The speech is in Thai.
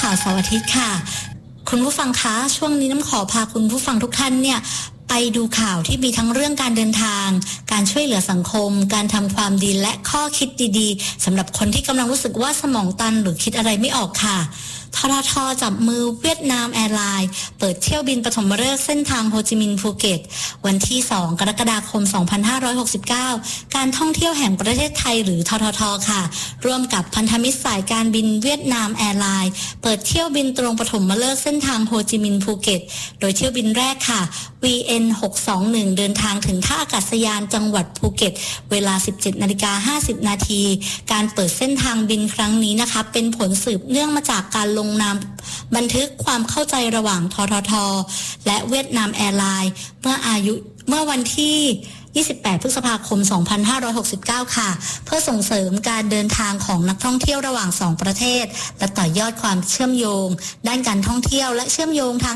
ข่าวเสาร์อาทิตย์ค่ะคุณผู้ฟังคะช่วงนี้น้ำขอพาคุณผู้ฟังทุกท่านเนี่ยไปดูข่าวที่มีทั้งเรื่องการเดินทางการช่วยเหลือสังคมการทำความดีและข้อคิดดีๆสำหรับคนที่กำลังรู้สึกว่าสมองตันหรือคิดอะไรไม่ออกค่ะททท.จับมือเวียดนามแอร์ไลน์เปิดเที่ยวบินปฐมฤกษ์เส้นทางโฮจิมินห์ภูเก็ตวันที่2กรกฎาคม2569การท่องเที่ยวแห่งประเทศไทยหรือททท.ค่ะร่วมกับพันธมิตรสายการบินเวียดนามแอร์ไลน์เปิดเที่ยวบินตรงปฐมฤกษ์เส้นทางโฮจิมินห์ภูเก็ตโดยเที่ยวบินแรกค่ะ VN 621เดินทางถึงท่าอากาศยานจังหวัดภูเก็ตเวลา 17:50 นาทีการเปิดเส้นทางบินครั้งนี้นะคะเป็นผลสืบเนื่องมาจากการลงนามบันทึกความเข้าใจระหว่างททท.และเวียดนามแอร์ไลน์เมื่อวันที่28 พฤษภาคม 2569 ค่ะเพื่อส่งเสริมการเดินทางของนักท่องเที่ยวระหว่าง2ประเทศและต่อยอดความเชื่อมโยงด้านการท่องเที่ยวและเชื่อมโยงทาง